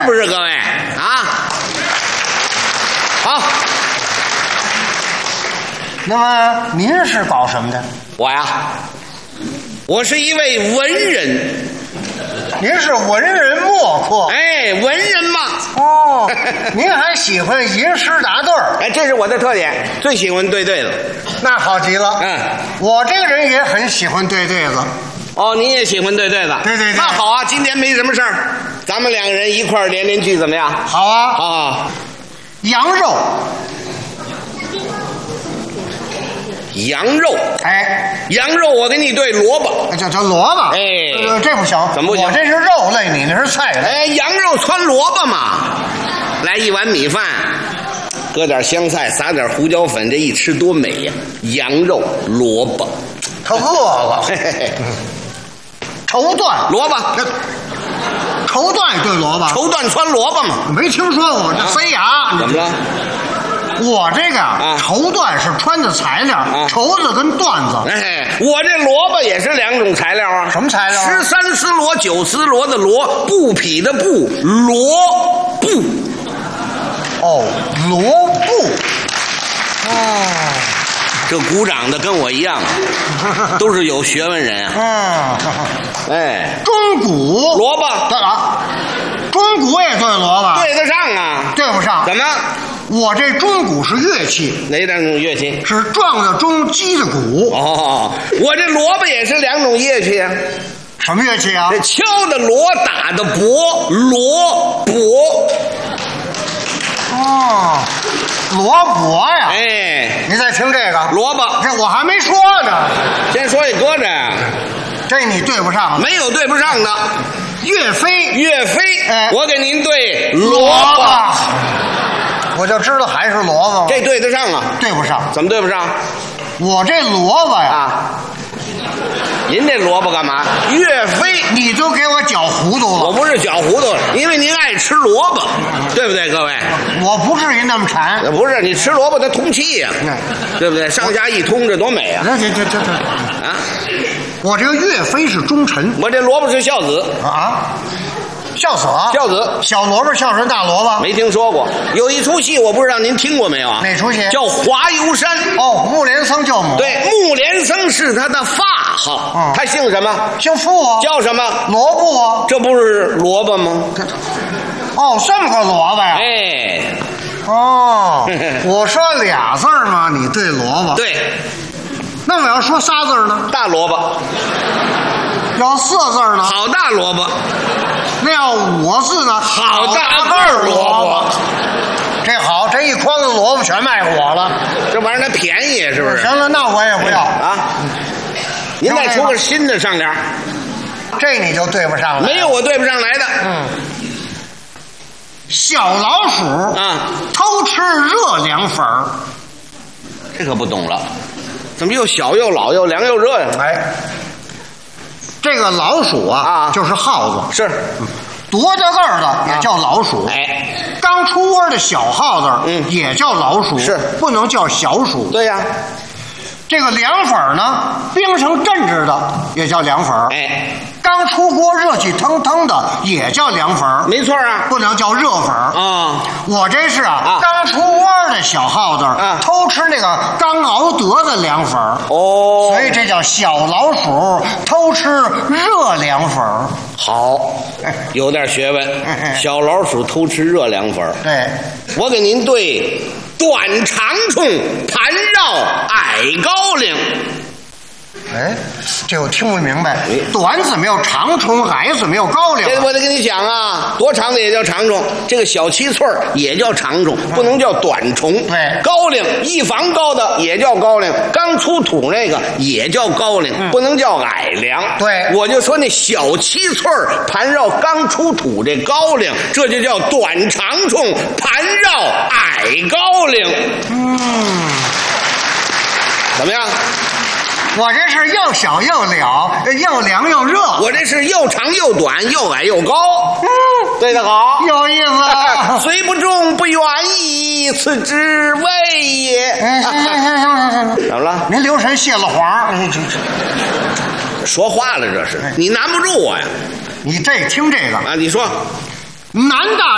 不是各位啊？好， 那么您是搞什么的？ 我呀，我是一位文人。 您是文人墨客。 哎，文人嘛。 哦，您还喜欢吟诗答对儿？ 哎，这是我的特点，最喜欢对对子。 那好极了。 嗯， 我这个人也很喜欢对对子。 哦，你也喜欢对对子？ 对对对。 那好啊，今天没什么事儿，咱们两个人一块儿连连句怎么样？ 好啊。 好好。 羊肉。 羊肉。 哎， 羊肉我给你对萝卜。 叫萝卜。 哎， 这不行。 怎么不行？ 我这是肉类，你那是菜类。 哎，羊肉汆萝卜嘛。来一碗米饭，搁点香菜，撒点胡椒粉，这一吃多美呀！羊肉萝卜。 他饿了。 嘿嘿嘿。 绸缎萝卜。 绸缎对萝卜。 绸缎汆萝卜嘛。 没听说过，这塞牙。 怎么了？ 我这个绸缎是穿的材料，绸子跟缎子。 哎，我这萝卜也是两种材料啊。 什么材料 ？13丝罗，9丝罗的罗，布匹的布，罗布。 哦，罗布。哦， 这鼓掌的跟我一样，都是有学问人啊。哎， 钟鼓萝卜。 对了，钟鼓也对萝卜。 对得上啊？ 对不上。 怎么？ 我这钟鼓是乐器。 哪两种乐器？ 是撞的钟，击的鼓。 哦，我这萝卜也是两种乐器啊。 什么乐器啊？ 这敲的锣，打的钹，锣钹。 哦，萝卜呀。 哎， 你再听这个萝卜。 这我还没说呢。 先说一搁着呀。 这你对不上。 没有对不上的。 岳飞。 岳飞。 哎， 我给您对萝卜。 我就知道还是萝卜。 这对得上啊？ 对不上。 怎么对不上？ 我这萝卜呀。 您这萝卜干嘛？岳飞， 你就给我搅糊涂了。 我不是搅糊涂了，因为您爱吃萝卜，对不对，各位？ 我不至于那么馋。 不是，你吃萝卜它通气呀，对不对？上下一通，这多美啊！ 这啊！ 我这个岳飞是忠臣， 我这萝卜是孝子啊。孝子， 孝子， 小萝卜孝顺大萝卜， 没听说过。有一出戏，我不知道您听过没有啊？ 哪出戏？ 叫《华游山》。 哦，木莲僧救母。 对，木莲僧是他的发号。他姓什么？ 姓傅啊。 叫什么？ 萝卜啊。 这不是萝卜吗？ 哦，这么个萝卜呀。 哎。 哦，我说俩字嘛，你对萝卜。 对。 那我要说仨字呢？ 大萝卜。 要4字呢？ 好大萝卜。 那要5个字呢？ 好大个萝卜。 这好，这一筐子萝卜全卖给我了。 这玩意儿它便宜是不是？ 行了，那我也不要啊。您再出个新的上联。 这你就对不上了。 没有我对不上来的。 小老鼠啊，偷吃热凉粉儿。 这可不懂了，怎么又小又老又凉又热呀？ 哎。这个老鼠啊，就是耗子， 是多大个儿的也叫老鼠。 哎， 刚出窝的小耗子，也叫老鼠， 是不能叫小鼠。 对呀， 这个凉粉呢，冰成镇子的也叫凉粉。 哎， 刚出锅热气腾腾的也叫凉粉。 没错啊， 不能叫热粉啊。 我这是刚出窝的小耗子，偷吃那个刚熬得的凉粉。哦，所以这叫小老鼠偷吃热凉粉。 好，有点学问。小老鼠偷吃热凉粉。 对， 我给您对短长虫盘绕矮高粱。 哎，这我听不明白。短怎么有长虫，矮怎么有高粱？ 这我得跟你讲啊，多长的也叫长虫，这个小7寸也叫长虫，不能叫短虫。 对， 高粱一房高的也叫高粱，刚出土那个也叫高粱，不能叫矮粱。 对， 我就说那小7寸盘绕刚出土这高粱，这就叫短长虫盘绕矮高粱。怎么样？ 我这是又小又了，又凉又热。 我这是又长又短，又矮又高。对得好， 有意思。 虽不中，不远矣，此之谓也。 行， 怎么了？ 您留神泄了黄。 说话了，这是你难不住我呀。 你听这个啊，你说， 南大